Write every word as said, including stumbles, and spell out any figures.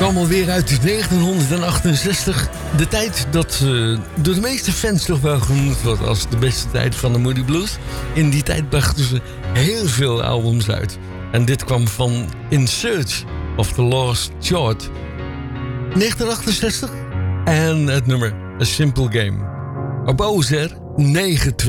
kwam alweer uit negentien achtenzestig. De tijd dat uh, door de meeste fans toch wel genoemd wordt als de beste tijd van de Moody Blues. In die tijd brachten ze heel veel albums uit. En dit kwam van In Search of the Lost Chord. negentien achtenzestig. En het nummer A Simple Game. Op O Z negen twee.